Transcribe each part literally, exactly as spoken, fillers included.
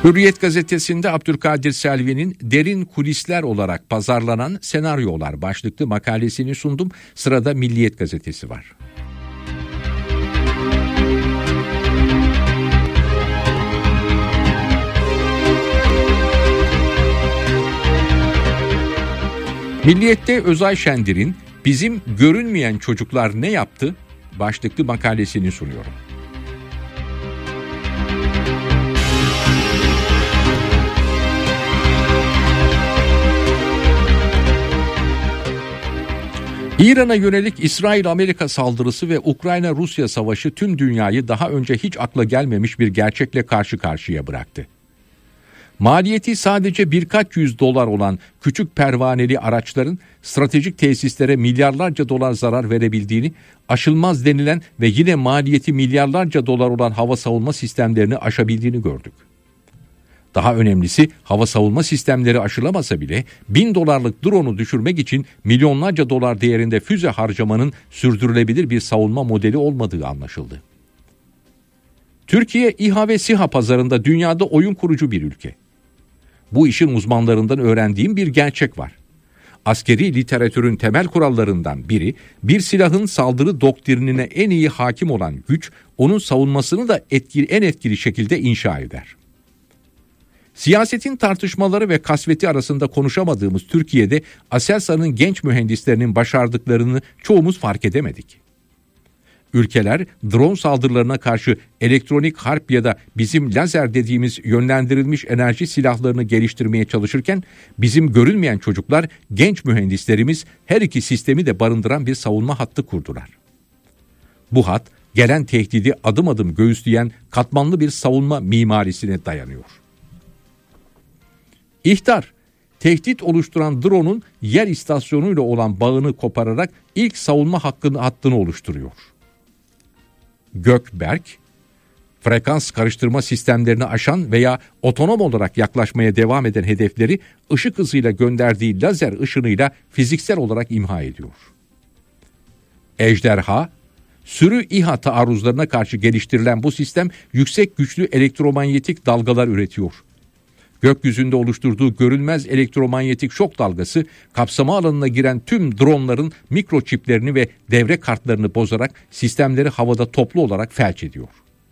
Hürriyet gazetesinde Abdülkadir Selvi'nin derin kulisler olarak pazarlanan senaryolar başlıklı makalesini sundum. Sırada Milliyet gazetesi var. Milliyet'te Özay Şendir'in "Bizim görünmeyen çocuklar ne yaptı?" başlıklı makalesini sunuyorum. İran'a yönelik İsrail-Amerika saldırısı ve Ukrayna-Rusya savaşı tüm dünyayı daha önce hiç akla gelmemiş bir gerçekle karşı karşıya bıraktı. Maliyeti sadece birkaç yüz dolar olan küçük pervaneli araçların stratejik tesislere milyarlarca dolar zarar verebildiğini, aşılmaz denilen ve yine maliyeti milyarlarca dolar olan hava savunma sistemlerini aşabildiğini gördük. Daha önemlisi, hava savunma sistemleri aşılamasa bile bin dolarlık drone'u düşürmek için milyonlarca dolar değerinde füze harcamanın sürdürülebilir bir savunma modeli olmadığı anlaşıldı. Türkiye, İHA ve SİHA pazarında dünyada oyun kurucu bir ülke. Bu işin uzmanlarından öğrendiğim bir gerçek var. Askeri literatürün temel kurallarından biri, bir silahın saldırı doktrinine en iyi hakim olan güç, onun savunmasını da etkili, en etkili şekilde inşa eder. Siyasetin tartışmaları ve kasveti arasında konuşamadığımız Türkiye'de Aselsan'ın genç mühendislerinin başardıklarını çoğumuz fark edemedik. Ülkeler drone saldırılarına karşı elektronik harp ya da bizim lazer dediğimiz yönlendirilmiş enerji silahlarını geliştirmeye çalışırken bizim görülmeyen çocuklar, genç mühendislerimiz her iki sistemi de barındıran bir savunma hattı kurdular. Bu hat gelen tehdidi adım adım göğüsleyen katmanlı bir savunma mimarisine dayanıyor. İhtar, tehdit oluşturan drone'un yer istasyonuyla olan bağını kopararak ilk savunma hakkını hattını oluşturuyor. Gökberk, frekans karıştırma sistemlerini aşan veya otonom olarak yaklaşmaya devam eden hedefleri ışık hızıyla gönderdiği lazer ışınıyla fiziksel olarak imha ediyor. Ejderha, sürü İHA taarruzlarına karşı geliştirilen bu sistem yüksek güçlü elektromanyetik dalgalar üretiyor. Gökyüzünde oluşturduğu görünmez elektromanyetik şok dalgası kapsama alanına giren tüm dronların mikroçiplerini ve devre kartlarını bozarak sistemleri havada toplu olarak felç ediyor.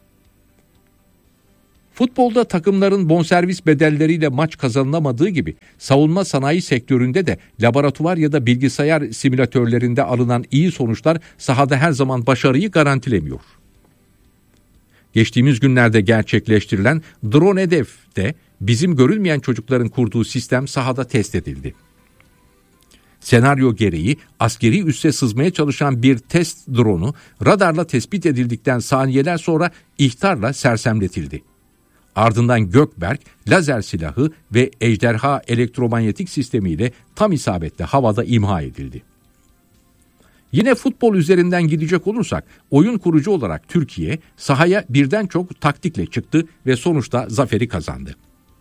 Futbolda takımların bonservis bedelleriyle maç kazanılamadığı gibi savunma sanayi sektöründe de laboratuvar ya da bilgisayar simülatörlerinde alınan iyi sonuçlar sahada her zaman başarıyı garantilemiyor. Geçtiğimiz günlerde gerçekleştirilen Drone Hedef'te bizim görülmeyen çocukların kurduğu sistem sahada test edildi. Senaryo gereği askeri üsse sızmaya çalışan bir test drone'u radarla tespit edildikten saniyeler sonra ihtarla sersemletildi. Ardından Gökberk lazer silahı ve Ejderha elektromanyetik sistemiyle tam isabetle havada imha edildi. Yine futbol üzerinden gidecek olursak oyun kurucu olarak Türkiye sahaya birden çok taktikle çıktı ve sonuçta zaferi kazandı.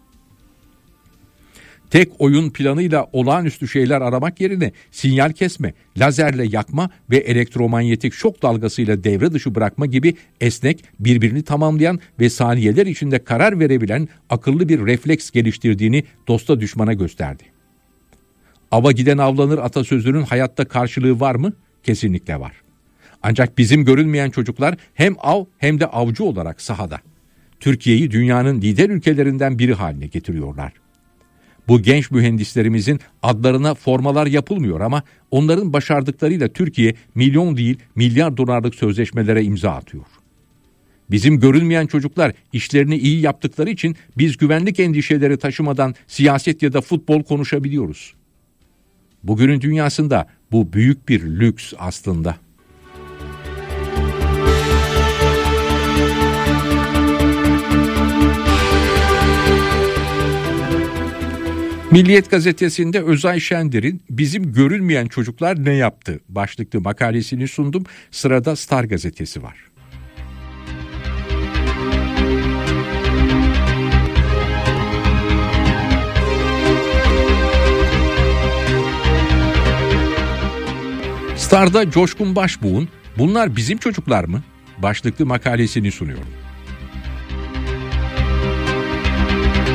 Tek oyun planıyla olağanüstü şeyler aramak yerine sinyal kesme, lazerle yakma ve elektromanyetik şok dalgasıyla devre dışı bırakma gibi esnek, birbirini tamamlayan ve saniyeler içinde karar verebilen akıllı bir refleks geliştirdiğini dosta düşmana gösterdi. Ava giden avlanır atasözünün hayatta karşılığı var mı? Kesinlikle var. Ancak bizim görünmeyen çocuklar hem av hem de avcı olarak sahada. Türkiye'yi dünyanın lider ülkelerinden biri haline getiriyorlar. Bu genç mühendislerimizin adlarına formalar yapılmıyor ama onların başardıklarıyla Türkiye milyon değil milyar dolarlık sözleşmelere imza atıyor. Bizim görünmeyen çocuklar işlerini iyi yaptıkları için biz güvenlik endişeleri taşımadan siyaset ya da futbol konuşabiliyoruz. Bugünün dünyasında bu büyük bir lüks aslında. Milliyet gazetesinde Özay Şendir'in "Bizim görülmeyen çocuklar ne yaptı?" başlıklı makalesini sundum. Sırada Star gazetesi var. Star'da Coşkun Başbuğ'un "Bunlar bizim çocuklar mı?" başlıklı makalesini sunuyorum.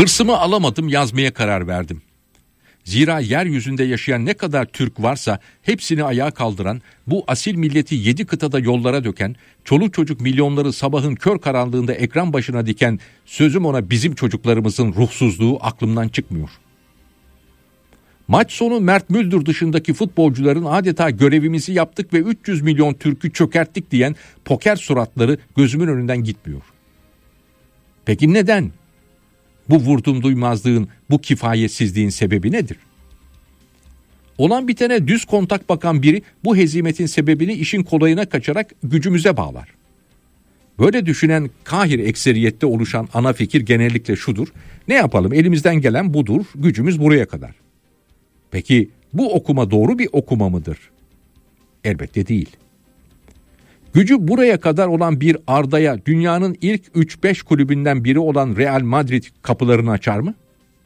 Hırsımı alamadım, yazmaya karar verdim. Zira yeryüzünde yaşayan ne kadar Türk varsa hepsini ayağa kaldıran, bu asil milleti yedi kıtada yollara döken, çoluk çocuk milyonları sabahın kör karanlığında ekran başına diken, sözüm ona bizim çocuklarımızın ruhsuzluğu aklımdan çıkmıyor. Maç sonu Mert Müldür dışındaki futbolcuların adeta görevimizi yaptık ve üç yüz milyon Türk'ü çökerttik diyen poker suratları gözümün önünden gitmiyor. Peki neden? Bu vurdum duymazlığın, bu kifayetsizliğin sebebi nedir? Olan bitene düz kontak bakan biri bu hezimetin sebebini işin kolayına kaçarak gücümüze bağlar. Böyle düşünen kahir ekseriyette oluşan ana fikir genellikle şudur: ne yapalım, elimizden gelen budur, gücümüz buraya kadar. Peki bu okuma doğru bir okuma mıdır? Elbette değil. Gücü buraya kadar olan bir Arda'ya dünyanın ilk üç beş kulübünden biri olan Real Madrid kapılarını açar mı?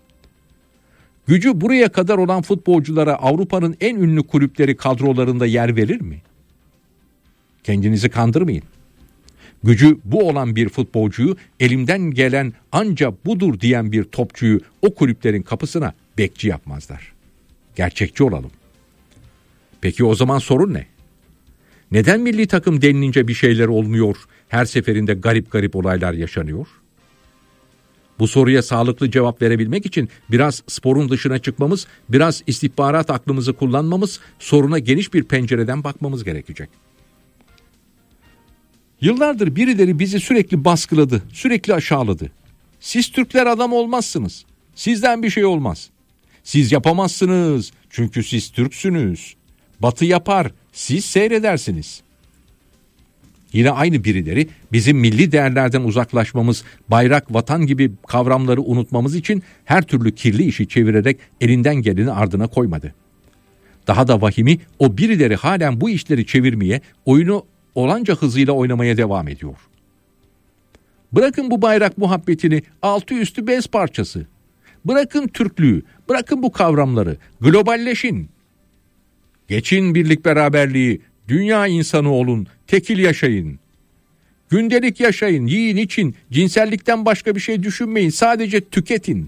Gücü buraya kadar olan futbolculara Avrupa'nın en ünlü kulüpleri kadrolarında yer verir mi? Kendinizi kandırmayın. Gücü bu olan bir futbolcuyu, elimden gelen ancak budur diyen bir topçuyu o kulüplerin kapısına bekçi yapmazlar. Gerçekçi olalım. Peki o zaman sorun ne? Neden milli takım denilince bir şeyler olmuyor, her seferinde garip garip olaylar yaşanıyor? Bu soruya sağlıklı cevap verebilmek için biraz sporun dışına çıkmamız, biraz istihbarat aklımızı kullanmamız, soruna geniş bir pencereden bakmamız gerekecek. Yıllardır birileri bizi sürekli baskıladı, sürekli aşağıladı. Siz Türkler adam olmazsınız. Sizden bir şey olmaz. Siz yapamazsınız çünkü siz Türksünüz. Batı yapar, siz seyredersiniz. Yine aynı birileri bizim milli değerlerden uzaklaşmamız, bayrak, vatan gibi kavramları unutmamız için her türlü kirli işi çevirerek elinden geleni ardına koymadı. Daha da vahimi, o birileri halen bu işleri çevirmeye, oyunu olanca hızıyla oynamaya devam ediyor. Bırakın bu bayrak muhabbetini, altı üstü bez parçası. Bırakın Türklüğü, bırakın bu kavramları, globalleşin. Geçin birlik beraberliği, dünya insanı olun, tekil yaşayın. Gündelik yaşayın, yiyin için, cinsellikten başka bir şey düşünmeyin, sadece tüketin.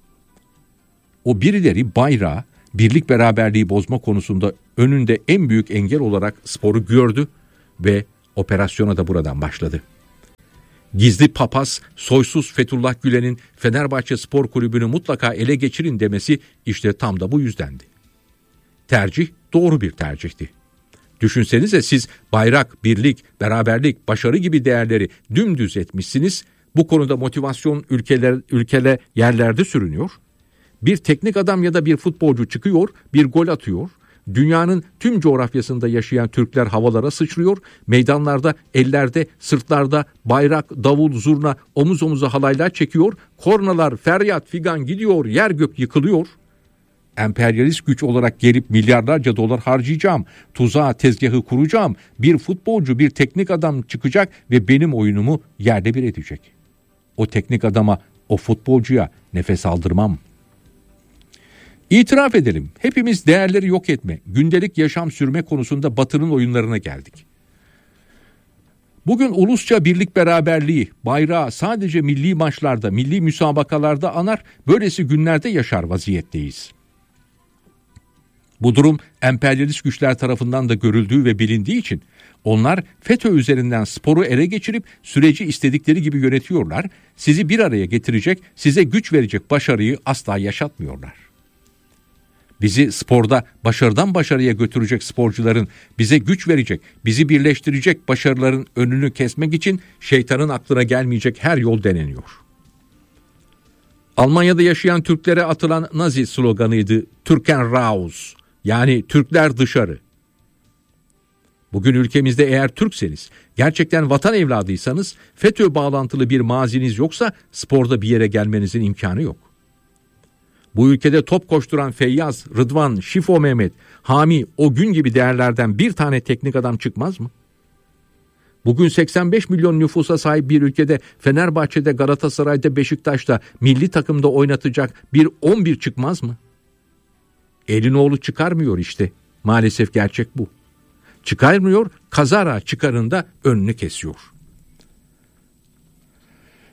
O birileri bayrağı, birlik beraberliği bozma konusunda önünde en büyük engel olarak sporu gördü ve operasyona da buradan başladı. Gizli papaz, soysuz Fethullah Gülen'in Fenerbahçe Spor Kulübü'nü mutlaka ele geçirin demesi işte tam da bu yüzdendi. Tercih doğru bir tercihti. Düşünsenize, siz bayrak, birlik, beraberlik, başarı gibi değerleri dümdüz etmişsiniz. Bu konuda motivasyon ülkeler, ülkele yerlerde sürünüyor. Bir teknik adam ya da bir futbolcu çıkıyor, bir gol atıyor. Dünyanın tüm coğrafyasında yaşayan Türkler havalara sıçrıyor. Meydanlarda, ellerde, sırtlarda bayrak, davul, zurna, omuz omuza halaylar çekiyor. Kornalar, feryat, figan gidiyor, yer gök yıkılıyor. Emperyalist güç olarak gelip milyarlarca dolar harcayacağım, tuzağa tezgahı kuracağım, bir futbolcu, bir teknik adam çıkacak ve benim oyunumu yerle bir edecek. O teknik adama, o futbolcuya nefes aldırmam. İtiraf edelim, hepimiz değerleri yok etme, gündelik yaşam sürme konusunda Batı'nın oyunlarına geldik. Bugün ulusça birlik beraberliği, bayrağı sadece milli maçlarda, milli müsabakalarda anar, böylesi günlerde yaşar vaziyetteyiz. Bu durum emperyalist güçler tarafından da görüldüğü ve bilindiği için onlar FETÖ üzerinden sporu ele geçirip süreci istedikleri gibi yönetiyorlar, sizi bir araya getirecek, size güç verecek başarıyı asla yaşatmıyorlar. Bizi sporda başarıdan başarıya götürecek sporcuların, bize güç verecek, bizi birleştirecek başarıların önünü kesmek için şeytanın aklına gelmeyecek her yol deneniyor. Almanya'da yaşayan Türklere atılan Nazi sloganıydı Türken raus, yani Türkler dışarı. Bugün ülkemizde eğer Türkseniz, gerçekten vatan evladıysanız, FETÖ bağlantılı bir maziniz yoksa sporda bir yere gelmenizin imkanı yok. Bu ülkede top koşturan Feyyaz, Rıdvan, Şifo Mehmet, Hami, o gün gibi değerlerden bir tane teknik adam çıkmaz mı? Bugün seksen beş milyon nüfusa sahip bir ülkede Fenerbahçe'de, Galatasaray'da, Beşiktaş'ta milli takımda oynatacak bir on bir çıkmaz mı? Elinoğlu çıkarmıyor işte. Maalesef gerçek bu. Çıkarmıyor, kazara çıkarında önünü kesiyor.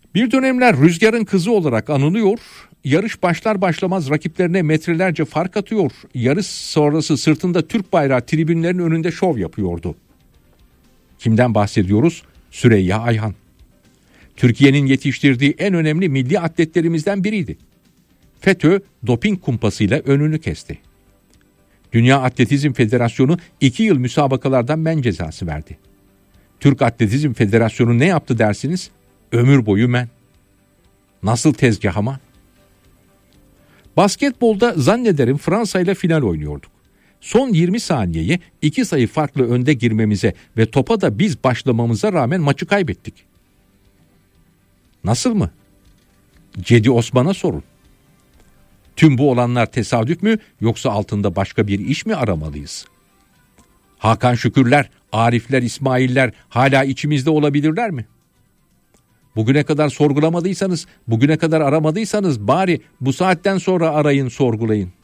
Bir dönemler Rüzgar'ın kızı olarak anılıyor, yarış başlar başlamaz rakiplerine metrelerce fark atıyor, yarış sonrası sırtında Türk bayrağı tribünlerin önünde şov yapıyordu. Kimden bahsediyoruz? Süreyya Ayhan. Türkiye'nin yetiştirdiği en önemli milli atletlerimizden biriydi. FETÖ doping kumpasıyla önünü kesti. Dünya Atletizm Federasyonu iki yıl müsabakalardan men cezası verdi. Türk Atletizm Federasyonu ne yaptı dersiniz? Ömür boyu men. Nasıl tezgah ama? Basketbolda zannederim Fransa ile final oynuyorduk. Son yirmi saniyeye iki sayı farklı önde girmemize ve topa da biz başlamamıza rağmen maçı kaybettik. Nasıl mı? Cedi Osman'a sorun. Tüm bu olanlar tesadüf mü yoksa altında başka bir iş mi aramalıyız? Hakan Şükürler, Arifler, İsmailler hala içimizde olabilirler mi? Bugüne kadar sorgulamadıysanız, bugüne kadar aramadıysanız bari bu saatten sonra arayın, sorgulayın.